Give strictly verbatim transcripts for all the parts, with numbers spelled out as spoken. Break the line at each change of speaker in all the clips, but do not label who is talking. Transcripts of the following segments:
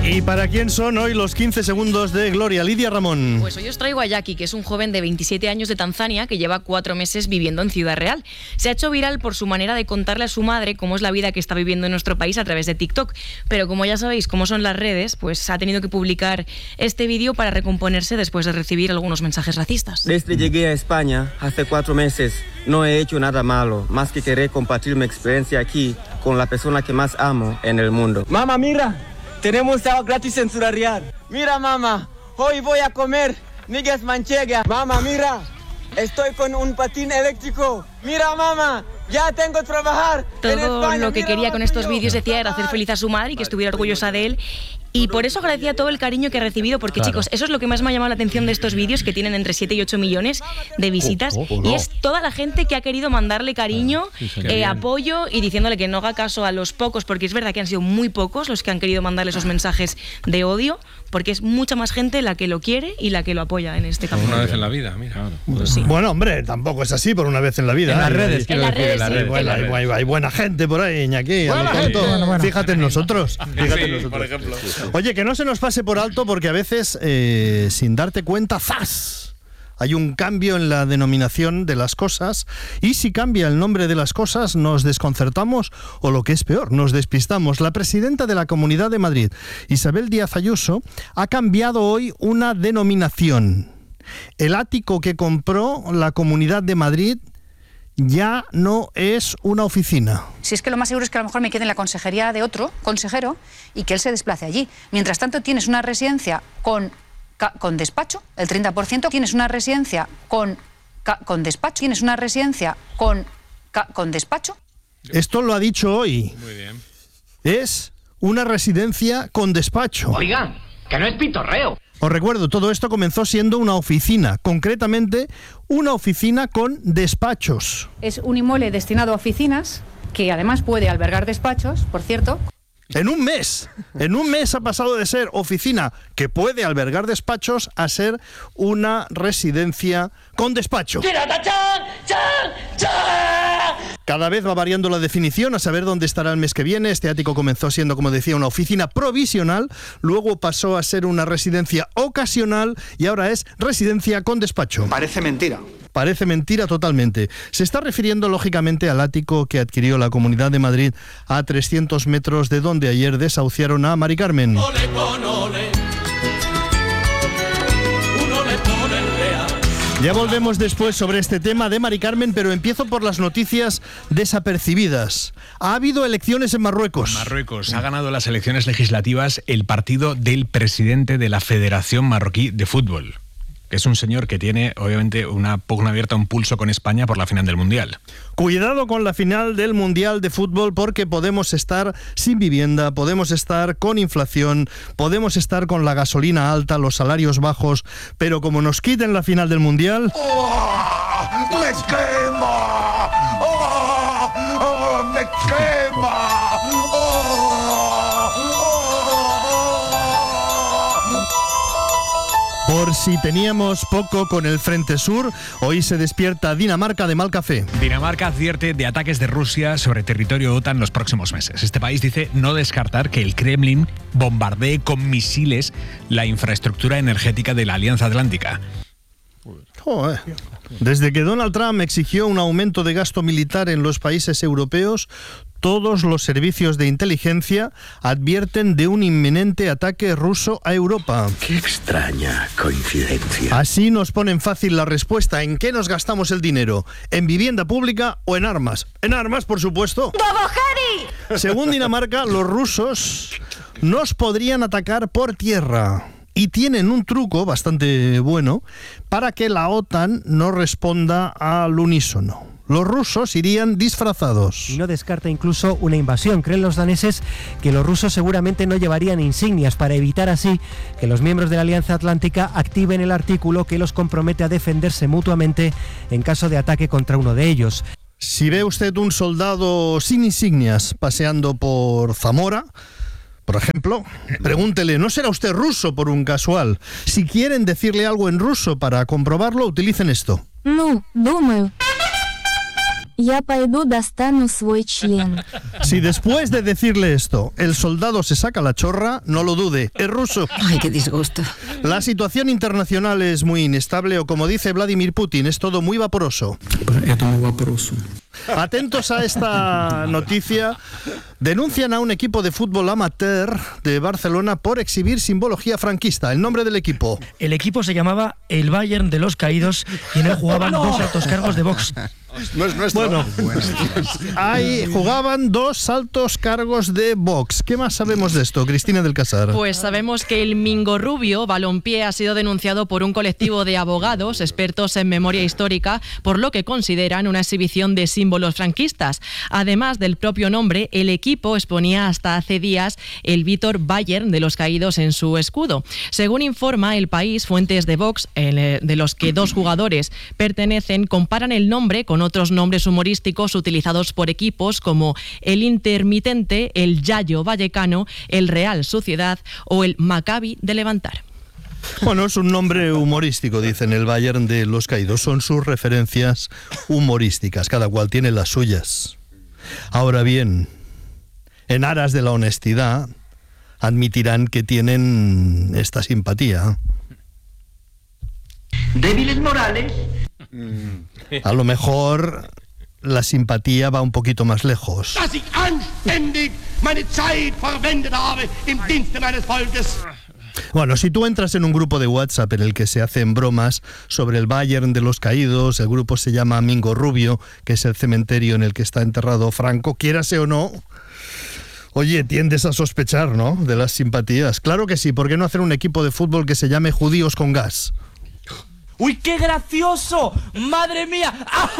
¿Y para quién son hoy los quince segundos de Gloria? Lidia Ramón.
Pues hoy os traigo a Jackie, que es un joven de veintisiete años de Tanzania que lleva cuatro meses viviendo en Ciudad Real. Se ha hecho viral por su manera de contarle a su madre cómo es la vida que está viviendo en nuestro país a través de TikTok. Pero como ya sabéis cómo son las redes, pues ha tenido que publicar este vídeo para recomponerse después de recibir algunos mensajes racistas.
Desde llegué a España hace cuatro meses, no he hecho nada malo, más que querer compartir mi experiencia aquí con la persona que más amo en el mundo. Mamá, mira. Tenemos agua gratis en Ciudad Real. Mira, mamá, hoy voy a comer migas manchegas. Mamá, mira, estoy con un patín eléctrico. Mira, mamá, ya tengo que trabajar.
Todo lo que quería con estos vídeos, decía, era hacer feliz a su madre y que estuviera orgullosa de él. Y por eso agradecía todo el cariño que ha recibido, porque claro, chicos, eso es lo que más me ha llamado la atención de estos vídeos, que tienen entre siete y ocho millones de visitas, oh, oh, oh, no. y es toda la gente que ha querido mandarle cariño, sí, eh, apoyo y diciéndole que no haga caso a los pocos, porque es verdad que han sido muy pocos los que han querido mandarle esos mensajes de odio, porque es mucha más gente la que lo quiere y la que lo apoya en este campo.
Una vez en la vida, mira.
Pues sí. Bueno, hombre, tampoco es así por una vez en la vida.
En las redes,
hay,
quiero
en
decir,
las
en las
redes,
redes.
sí,
hay,
en
hay, hay, hay buena gente por ahí, Iñaki.
Bueno,
a lo tonto.
bueno, bueno.
Fíjate en nosotros. Fíjate
sí,
en nosotros.
por ejemplo.
Oye, que no se nos pase por alto, porque a veces, eh, sin darte cuenta, ¡zas!, hay un cambio en la denominación de las cosas, y si cambia el nombre de las cosas nos desconcertamos o, lo que es peor, nos despistamos. La presidenta de la Comunidad de Madrid, Isabel Díaz Ayuso, ha cambiado hoy una denominación. El ático que compró la Comunidad de Madrid ya no es una oficina.
Si es que lo más seguro es que a lo mejor me quede en la consejería de otro consejero y que él se desplace allí. Mientras tanto, tienes una residencia con, con despacho, el treinta por ciento, tienes una residencia con, con despacho, tienes una residencia con, con despacho.
Esto lo ha dicho hoy.
Muy bien.
Es una residencia con despacho.
Oigan, que no es pitorreo.
Os recuerdo, todo esto comenzó siendo una oficina, concretamente una oficina con despachos.
Es un inmueble destinado a oficinas, que además puede albergar despachos, por cierto.
En un mes, en un mes ha pasado de ser oficina que puede albergar despachos a ser una residencia con despacho. Cada vez va variando la definición, a saber dónde estará el mes que viene. Este ático comenzó siendo, como decía, una oficina provisional, luego pasó a ser una residencia ocasional y ahora es residencia con despacho.
Parece mentira.
Parece mentira totalmente. Se está refiriendo, lógicamente, al ático que adquirió la Comunidad de Madrid a trescientos metros de donde ayer desahuciaron a Mari Carmen.
Ole con ole. Uno le pone el real.
Ya volvemos después sobre este tema de Mari Carmen, pero empiezo por las noticias desapercibidas. Ha habido elecciones en Marruecos.
Marruecos ha ganado las elecciones legislativas el partido del presidente de la Federación Marroquí de Fútbol, que es un señor que tiene, obviamente, una pugna abierta, un pulso con España por la final del Mundial.
Cuidado con la final del Mundial de Fútbol, porque podemos estar sin vivienda, podemos estar con inflación, podemos estar con la gasolina alta, los salarios bajos, pero como nos quiten la final del Mundial...
¡Oh! ¡Me quema! ¡Oh! ¡Oh! ¡Me quema!
Por si teníamos poco con el Frente Sur, hoy se despierta Dinamarca de mal café.
Dinamarca advierte de ataques de Rusia sobre territorio OTAN los próximos meses. Este país dice no descartar que el Kremlin bombardee con misiles la infraestructura energética de la Alianza Atlántica.
Joder. Desde que Donald Trump exigió un aumento de gasto militar en los países europeos, todos los servicios de inteligencia advierten de un inminente ataque ruso a Europa.
¡Qué extraña coincidencia!
Así nos ponen fácil la respuesta. ¿En qué nos gastamos el dinero? ¿En vivienda pública o en armas? En armas, por supuesto. Según Dinamarca, los rusos nos podrían atacar por tierra. Y tienen un truco bastante bueno para que la OTAN no responda al unísono. Los rusos irían disfrazados.
Y no descarta incluso una invasión. Creen los daneses que los rusos seguramente no llevarían insignias para evitar así que los miembros de la Alianza Atlántica activen el artículo que los compromete a defenderse mutuamente en caso de ataque contra uno de ellos.
Si ve usted un soldado sin insignias paseando por Zamora, por ejemplo, pregúntele, ¿no será usted ruso por un casual? Si quieren decirle algo en ruso para comprobarlo, utilicen esto.
No, думаю.
Я пойду достану свой член.
Si después de decirle esto, el soldado se saca la chorra, no lo dude, es ruso.
Ay, qué disgusto.
La situación internacional es muy inestable, o como dice Vladimir Putin, es todo muy vaporoso.
Это muy vaporoso.
Atentos a esta noticia. Denuncian a un equipo de fútbol amateur de Barcelona por exhibir simbología franquista. El nombre del equipo.
El equipo se llamaba el Bayern de los Caídos y en él jugaban
¡No!
dos altos cargos de box.
No es nuestro. Bueno, ahí jugaban dos altos cargos de box. ¿Qué más sabemos de esto, Cristina del Casar?
Pues sabemos que el Mingorrubio balompié ha sido denunciado por un colectivo de abogados expertos en memoria histórica por lo que consideran una exhibición de símbolos franquistas. Además del propio nombre, el equipo exponía hasta hace días el Vítor Bayern de los Caídos en su escudo. Según informa El País, fuentes de Vox, de los que dos jugadores pertenecen, comparan el nombre con otros nombres humorísticos utilizados por equipos como el Intermitente, el Yayo Vallecano, el Real Sociedad o el Maccabi de Levantar.
Bueno, es un nombre humorístico, dicen el Bayern de los Caídos. Son sus referencias humorísticas, cada cual tiene las suyas. Ahora bien, en aras de la honestidad, admitirán que tienen esta simpatía.
¿Débiles morales?
A lo mejor la simpatía va un poquito más lejos.
Dass ich anständig meine Zeit verwendet habe im Dienste meines Volkes.
Bueno, si tú entras en un grupo de WhatsApp en el que se hacen bromas sobre el Bayern de los Caídos, el grupo se llama Mingorrubio, que es el cementerio en el que está enterrado Franco, quiérase o no, oye, tiendes a sospechar, ¿no?, de las simpatías. Claro que sí, ¿por qué no hacer un equipo de fútbol que se llame Judíos con Gas?
¡Uy, qué gracioso! ¡Madre mía!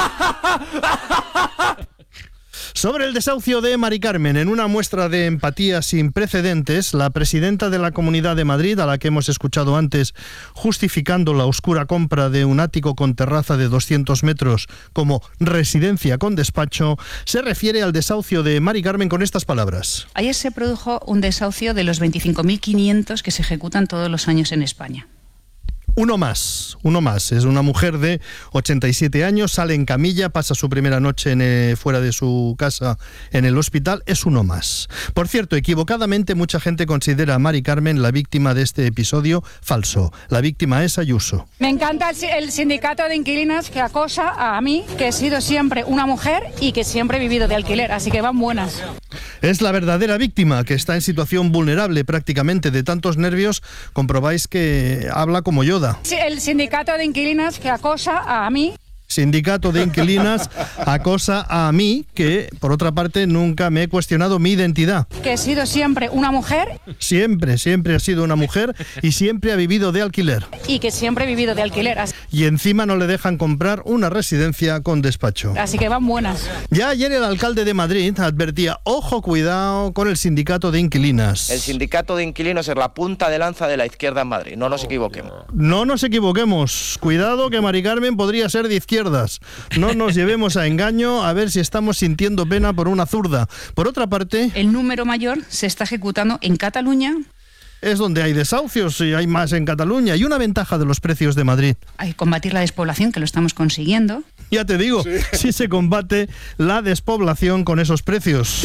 Sobre el desahucio de Mari Carmen, en una muestra de empatía sin precedentes, la presidenta de la Comunidad de Madrid, a la que hemos escuchado antes justificando la oscura compra de un ático con terraza de doscientos metros como residencia con despacho, se refiere al desahucio de Mari Carmen con estas palabras.
Ayer se produjo un desahucio de los veinticinco mil quinientos que se ejecutan todos los años en España.
Uno más, uno más. Es una mujer de ochenta y siete años, sale en camilla, pasa su primera noche en, eh, fuera de su casa en el hospital. Es uno más. Por cierto, equivocadamente mucha gente considera a Mari Carmen la víctima de este episodio. Falso. La víctima es Ayuso.
Me encanta el, el sindicato de inquilinas que acosa a mí, que he sido siempre una mujer y que siempre he vivido de alquiler, así que van buenas.
Es la verdadera víctima, que está en situación vulnerable prácticamente de tantos nervios. Comprobáis que habla como Yoda.
El sindicato de inquilinas que acosa a mí.
Sindicato de inquilinas acosa a mí, que por otra parte nunca me he cuestionado mi identidad.
Que he sido siempre una mujer.
Siempre, siempre ha sido una mujer y siempre ha vivido de alquiler.
Y que siempre he vivido de alquiler.
Y encima no le dejan comprar una residencia con despacho.
Así que van buenas.
Ya ayer el alcalde de Madrid advertía, ojo, cuidado con el sindicato de inquilinas.
El sindicato de inquilinos es la punta de lanza de la izquierda en Madrid, no nos equivoquemos.
No nos equivoquemos. Cuidado que Mari Carmen podría ser de izquierda. No nos llevemos a engaño, a ver si estamos sintiendo pena por una zurda. Por otra parte,
el número mayor se está ejecutando en Cataluña.
Es donde hay desahucios y hay más en Cataluña. Y una ventaja de los precios de Madrid.
Hay que combatir la despoblación, que lo estamos consiguiendo.
Ya te digo, sí. Si se combate la despoblación con esos precios.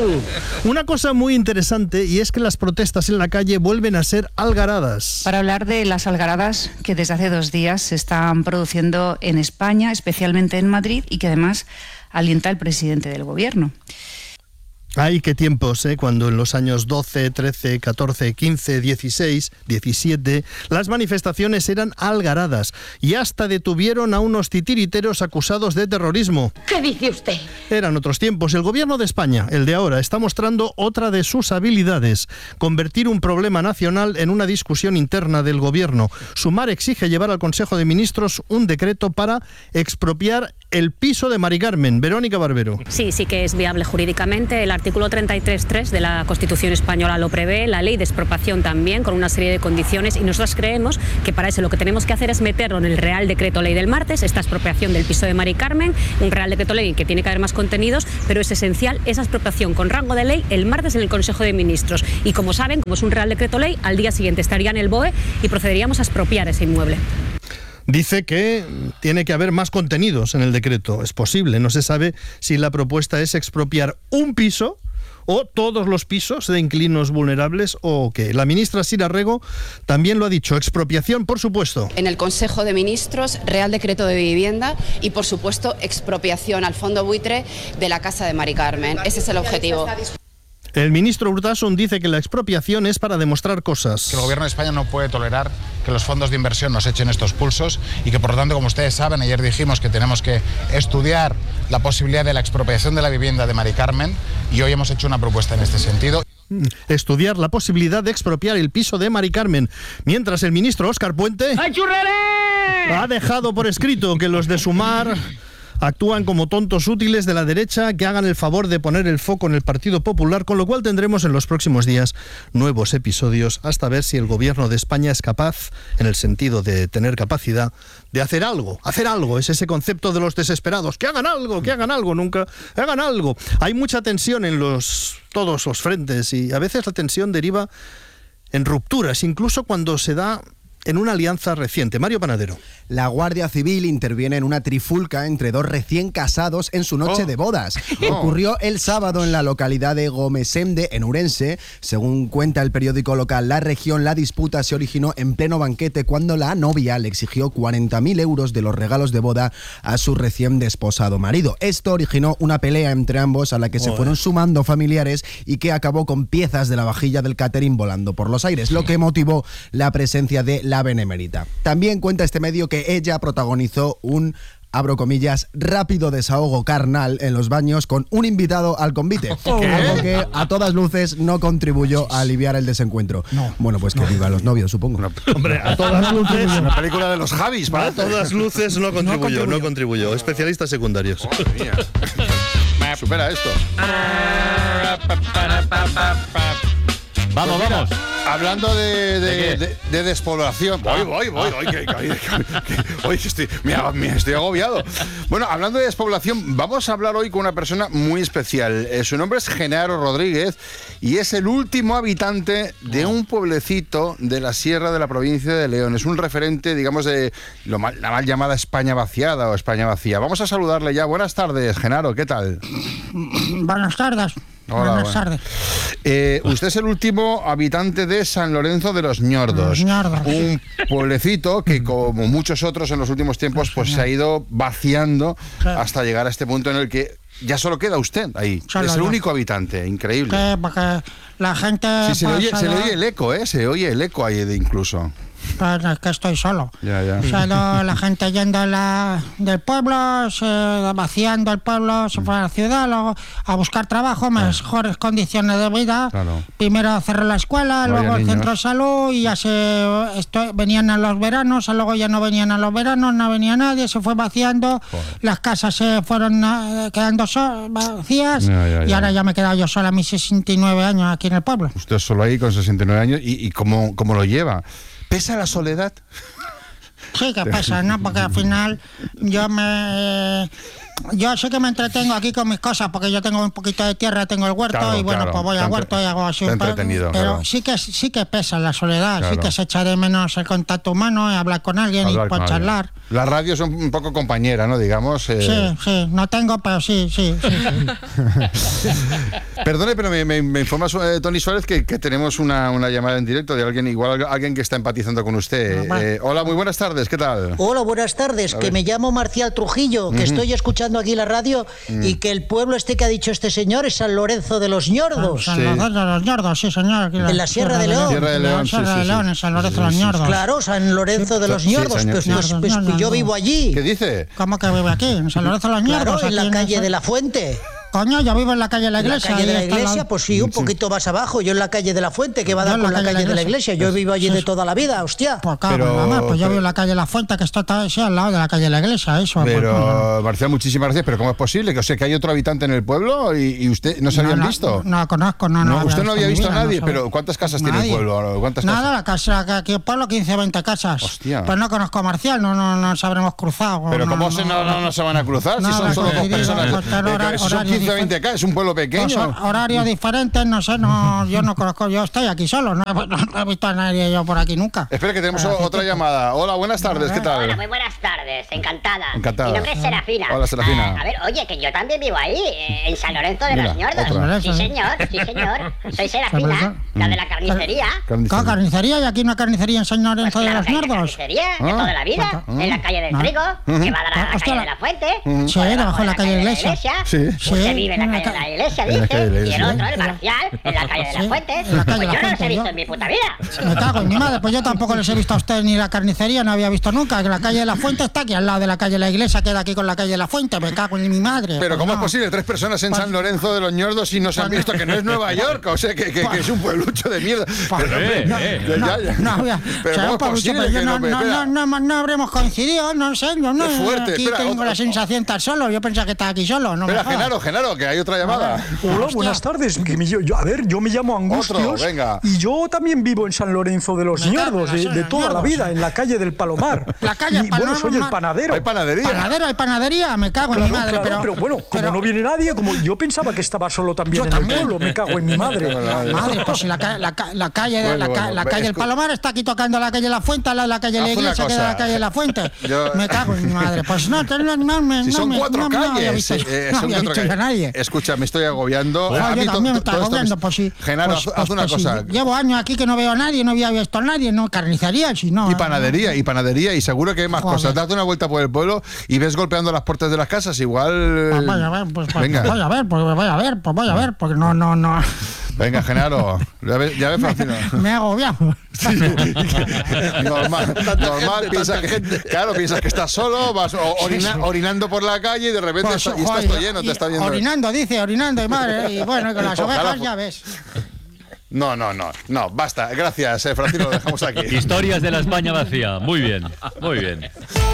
Una cosa muy interesante, y es que las protestas en la calle vuelven a ser algaradas.
Para hablar de las algaradas que desde hace dos días se están produciendo en España, especialmente en Madrid, y que además alienta el presidente del gobierno.
Ay, qué tiempos, ¿eh? Cuando en los años doce, trece, catorce, quince, dieciséis, diecisiete, las manifestaciones eran algaradas y hasta detuvieron a unos titiriteros acusados de terrorismo.
¿Qué dice usted?
Eran otros tiempos. El gobierno de España, el de ahora, está mostrando otra de sus habilidades: convertir un problema nacional en una discusión interna del gobierno. Sumar exige llevar al Consejo de Ministros un decreto para expropiar el piso de Mari Carmen. Verónica Barbero.
Sí, sí que es viable jurídicamente. El artículo treinta y tres punto tres de la Constitución española lo prevé, la ley de expropiación también, con una serie de condiciones, y nosotros creemos que para eso lo que tenemos que hacer es meterlo en el Real Decreto Ley del martes, esta expropiación del piso de Mari Carmen, un Real Decreto Ley que tiene que haber más contenidos, pero es esencial esa expropiación con rango de ley el martes en el Consejo de Ministros. Y como saben, como es un Real Decreto Ley, al día siguiente estaría en el B O E y procederíamos a expropiar ese inmueble.
Dice que tiene que haber más contenidos en el decreto. Es posible, no se sabe si la propuesta es expropiar un piso o todos los pisos de inquilinos vulnerables o qué. La ministra Sira Rego también lo ha dicho, expropiación, por supuesto.
En el Consejo de Ministros, Real Decreto de Vivienda y, por supuesto, expropiación al fondo buitre de la Casa de Mari Carmen. Ese es el objetivo.
El ministro Urtasun dice que la expropiación es para demostrar cosas.
Que el gobierno de España no puede tolerar que los fondos de inversión nos echen estos pulsos y que, por lo tanto, como ustedes saben, ayer dijimos que tenemos que estudiar la posibilidad de la expropiación de la vivienda de Mari Carmen y hoy hemos hecho una propuesta en este sentido.
Estudiar la posibilidad de expropiar el piso de Mari Carmen, mientras el ministro Óscar Puente ha dejado por escrito que los de Sumar actúan como tontos útiles de la derecha que hagan el favor de poner el foco en el Partido Popular, con lo cual tendremos en los próximos días nuevos episodios hasta ver si el gobierno de España es capaz, en el sentido de tener capacidad, de hacer algo. Hacer algo es ese concepto de los desesperados. Que hagan algo, que hagan algo, nunca hagan algo. Hay mucha tensión en los todos los frentes y a veces la tensión deriva en rupturas, incluso cuando se da en una alianza reciente. Mario Panadero.
La Guardia Civil interviene en una trifulca entre dos recién casados en su noche oh. de bodas. Oh. Ocurrió el sábado en la localidad de Gomesende, en Ourense. Según cuenta el periódico local La Región, la disputa se originó en pleno banquete cuando la novia le exigió cuarenta mil euros de los regalos de boda a su recién desposado marido. Esto originó una pelea entre ambos a la que se oh. fueron sumando familiares y que acabó con piezas de la vajilla del catering volando por los aires, lo que motivó la presencia de la benemérita. También cuenta este medio que ella protagonizó un, abro comillas, rápido desahogo carnal en los baños con un invitado al convite, ¿Qué? algo que a todas luces no contribuyó a aliviar el desencuentro. No. Bueno, pues que no. viva los novios, supongo.
No, hombre, a todas luces...
Una película de los Javis,
¿para? A todas luces no contribuyó, no contribuyó. No contribuyó. Especialistas secundarios.
Oh, mía. Supera esto.
Vamos,
pues mira,
vamos.
Hablando de, de, ¿De, de, de despoblación. Voy, voy, voy. Hoy que, que, que, hoy estoy, me, me estoy agobiado. Bueno, hablando de despoblación, vamos a hablar hoy con una persona muy especial. Eh, su nombre es Genaro Rodríguez y es el último habitante de un pueblecito de la sierra de la provincia de León. Es un referente, digamos, de lo mal, la mal llamada España vaciada o España vacía. Vamos a saludarle ya. Buenas tardes, Genaro. ¿Qué tal?
Buenas tardes.
Hola, Buenas tardes. Eh, usted es el último habitante de San Lorenzo de los Ñordos,
los Ñordos.
Un pueblecito que, como muchos otros en los últimos tiempos, pues se ha ido vaciando sí. hasta llegar a este punto en el que ya solo queda usted ahí. Solo es el yo. único habitante, increíble.
¿Qué? Porque la gente...
Sí, se, le oye, se le oye el eco, ¿eh? Se oye el eco ahí de incluso.
Pero es que estoy solo.
Ya, ya.
O sea, no, la gente yendo la, del pueblo, se, vaciando el pueblo, se fue a la ciudad, luego a buscar trabajo, mejores condiciones de vida. Claro. Primero cerró la escuela, no luego el niños. centro de salud y ya se esto, venían a los veranos, luego ya no venían a los veranos, no venía nadie, se fue vaciando, Joder. las casas se fueron uh, quedando so, vacías ya, ya, ya. y ahora ya me he quedado yo sola a mis sesenta y nueve años aquí en el pueblo.
Usted solo ahí con sesenta y nueve años y, y cómo, cómo lo lleva. ¿Pesa la soledad?
Sí que pesa, ¿no? Porque al final yo me... Yo sé que me entretengo aquí con mis cosas porque yo tengo un poquito de tierra, tengo el huerto claro, y bueno, claro. pues voy al huerto y hago así un par, pero claro. sí que sí que pesa la soledad, claro. sí que se echa de menos el contacto humano, hablar con alguien hablar y pues charlar.
Las radios son un poco compañera, ¿no? Digamos. Eh...
Sí, sí, no tengo, pero sí, sí. sí,
sí. Perdone, pero me, me, me informa eh, Tony Suárez que, que tenemos una, una llamada en directo de alguien, igual alguien que está empatizando con usted. No, eh, hola, muy buenas tardes, ¿qué tal?
Hola, buenas tardes, que me llamo Marcial Trujillo, que uh-huh. estoy escuchando aquí la radio mm. y que el pueblo este que ha dicho este señor es San Lorenzo de los Ñordos.
San Lorenzo de los Ñordos, sí señor. Aquí
en la Sierra de León.
Sierra de León,
Sierra de León, en San Lorenzo de los Ñordos.
Claro, San Lorenzo de los Ñordos. Pues, pues, pues, pues yo vivo allí.
¿Qué dice?
¿Cómo que vive aquí? En San Lorenzo de los Ñordos.
Claro, en la calle en de la Fuente.
Coño, yo vivo en la calle de la Iglesia.
¿En la calle de la Iglesia? La... Pues sí, un poquito más abajo. Yo en la calle de la Fuente, que va a dar con la calle de la Iglesia. Yo vivo allí de toda la vida, hostia.
Pues claro, pero, mamá, pues yo pero... vivo en la calle de la Fuente, que está sí, al lado de la calle de la Iglesia. Eso.
Pero,
pues,
Marcial, muchísimas gracias. Pero ¿cómo es posible? Que o sea, que hay otro habitante en el pueblo y, y usted no se habían
no,
visto.
No, no conozco, no, no.
no usted no había visto a nadie,
no
pero ¿cuántas casas nadie. tiene el pueblo? ¿Cuántas
Nada,
casas?
la casa, aquí el pueblo quince, veinte casas.
Hostia.
Pues no conozco a Marcial, no, no, no nos habremos cruzado.
Pero
no,
¿cómo
no,
se no, no, no se van a cruzar?
No,
si son solo dos
digo,
personas.
Horario,
son quince, veinte K, es un pueblo pequeño.
Los horarios diferentes, no sé, no, yo no conozco, yo estoy aquí solo, no, no, no he visto a nadie yo por aquí nunca.
Espera que tenemos Pero, otra llamada. Hola, buenas tardes, ¿qué tal?
Hola, muy buenas tardes, encantada.
Encantada.
Mi nombre es Serafina.
Hola, Serafina.
Uh, a ver, oye, que yo también vivo ahí, eh, en San Lorenzo de
Mira,
los Ñordos.
otra.
Sí, señor, sí, señor. Soy Serafina, la de la carnicería.
¿Qué carnicería? ¿Y aquí una carnicería en San Lorenzo
Pues
de
claro,
los
que hay
Ñordos?
carnicería de toda la vida, en la calle del Trigo, que va a dar a la calle de la Fuente.
Sí, debajo de la calle de la Iglesia.
Sí.
Usted vive en la calle de la Iglesia, dice, y el otro, el Marcial, en la calle de la Fuente. Pues yo no los he visto en mi puta vida.
Me cago en mi madre, pues yo tampoco les he visto a ustedes ni la carnicería, no había visto nunca. Que la calle de la Fuente está aquí al lado de la calle de la Iglesia, queda aquí con la calle de la Fuente. Me cago en mi madre.
Pero
pues
¿cómo
no.
es posible? Tres personas en San Lorenzo de los Ñordos y no se han visto que no es Nueva York, o sea, que, que, que es un pueblucho de mierda. Pero, hombre,
no,
ya,
no,
ya.
no, no,
Pero
o sea,
¿cómo es
Pablito,
posible
pero yo
que
no,
no me-
no,
espera.
no, no, no habremos coincidido, no sé, yo no.
Es fuerte,
aquí
espera,
tengo
otro-
la sensación de estar solo, yo pensaba que estaba aquí solo, no me
Espera,
jodas.
Genaro, Genaro, que hay otra llamada.
Hola, buenas tardes. Que me- yo- yo- a ver, yo me llamo Angustios.
Otro, venga.
Y yo también vivo en San Lorenzo de los
Me cago en
Ñordos,
la
de,
zona
de
de
toda la
Ñordos.
vida, en la calle del Palomar.
La calle
y bueno,
Palomar.
soy el panadero.
Hay panadería.
Panadero, hay panadería, me cago en
Claro,
mi madre,
claro,
pero,
pero bueno, como
pero-
no viene nadie, como yo pensaba que estaba solo también
Yo
en
también.
el pueblo, me cago en mi madre.
Madre, pues si la, ca- la, ca- la calle,
Bueno,
la, ca-
bueno,
la
ve-
calle del
escu-
Palomar está aquí tocando la calle La Fuente, la, la calle de la
Haz una
Iglesia, que
cosa.
da la calle de La Fuente.
Yo-
Me cago en mi madre. Pues no, no, no, no,
Si
no,
son
me-
cuatro
no, no había
calles.
visto,
eh,
no
son
había
cuatro
visto yo a
calles.
nadie.
Escucha, me estoy agobiando.
Ah,
A mí
yo
to-
también me
to-
está
todo esto me-
agobiando, pues sí.
Genaro,
Pues-
haz,
pues-
haz una
pues sí.
cosa.
Llevo años aquí que no veo a nadie, no había visto a nadie, no carnicería, si no.
Y panadería, y panadería, y seguro que hay más
Joder.
cosas. Date una vuelta por el pueblo y ves golpeando las puertas de las casas, igual.
Pues voy a ver, pues, pues,
Venga.
pues voy a ver, pues voy a ver, pues voy a ver, porque no, no, no.
Venga, Genaro. Ya ves, ya ves, Francino.
Me he agobiado.
Normal, normal, piensa que, claro, piensas que estás solo, vas o- orina- orinando por la calle y de repente
Pues,
está- y estás
joder,
todo lleno,
y
te está viendo.
Orinando, dice, orinando, y madre, y bueno, y con las
Ojalá
ovejas
fu-
ya ves.
No, no, no, no, basta. Gracias, eh, Francino, lo dejamos aquí.
Historias de la España vacía. Muy bien, muy bien.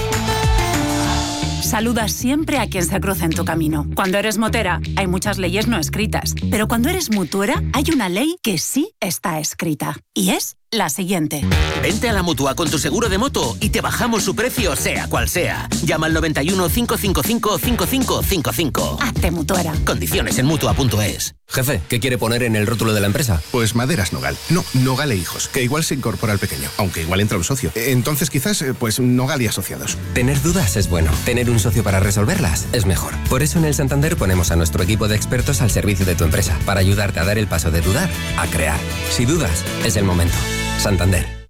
Saluda siempre a quien se cruce en tu camino. Cuando eres motera, hay muchas leyes no escritas. Pero cuando eres mutuera, hay una ley que sí está escrita. Y es la siguiente.
Vente a la Mutua con tu seguro de moto y te bajamos su precio, sea cual sea. Llama al noventa y uno, cinco cinco cinco, cinco cinco cinco cinco.
Hazte mutuera.
Condiciones en Mutua punto es.
Jefe, ¿qué quiere poner en el rótulo de la empresa? Pues Maderas Nogal. No, Nogal e Hijos, que igual se incorpora al pequeño, aunque igual entra un socio. Entonces quizás, eh, pues Nogal y Asociados.
Tener dudas es bueno. Tener un socio para resolverlas es mejor. Por eso en el Santander ponemos a nuestro equipo de expertos al servicio de tu empresa, para ayudarte a dar el paso de dudar a crear. Si dudas, es el momento. Santander.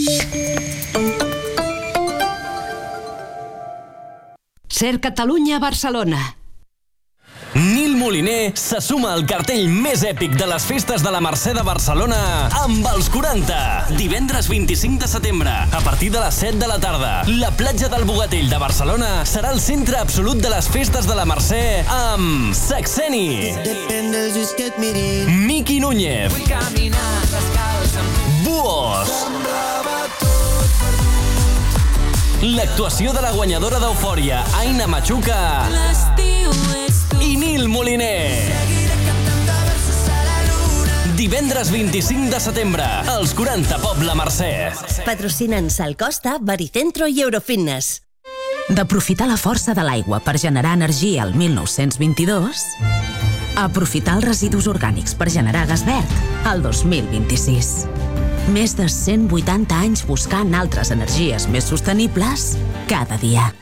Ser Catalunya Barcelona.
Nil Moliner se suma al cartell més èpic de les festes de la Mercè de Barcelona amb els quaranta. Divendres vint-i-cinc de setembre, a partir de les set de la tarda, la platja del Bogatell de Barcelona serà el centre absolut de les festes de la Mercè amb Saxeni, Miki Núñez, Buos, l'actuació de la guanyadora d'Eufòria, Aina Machuca, i Nil Moliner. Divendres vint-i-cinc de setembre, als quaranta Pobla Mercè.
Patrocinen Salcosta, Baricentro i Eurofitness.
D'aprofitar la força de l'aigua per generar energia al mil nou-cents vint-i-dos, a aprofitar els residus orgànics per generar gas verd al dos mil vint-i-sis. Més de cent vuitanta anys buscant altres energies més sostenibles cada dia.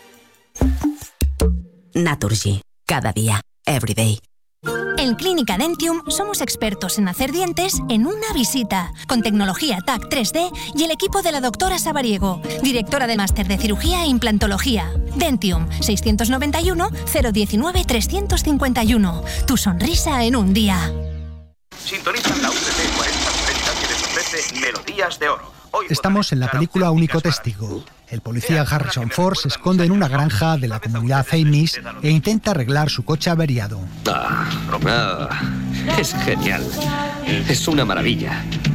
Naturgy. Cada día, every day.
En Clínica Dentium somos expertos en hacer dientes en una visita, con tecnología T A C tres D y el equipo de la doctora Sabariego, directora del máster de cirugía e implantología. Dentium, seiscientos noventa y uno, cero diecinueve, trescientos cincuenta y uno. Tu sonrisa en un día.
Sintonizan la U T C cuarenta cuarenta que les ofrece Melodías de Oro.
Estamos en la película Único Testigo. El policía Harrison Ford se esconde en una granja de la comunidad Amish e intenta arreglar su coche averiado.
Ah, ah, es genial. Es una maravilla.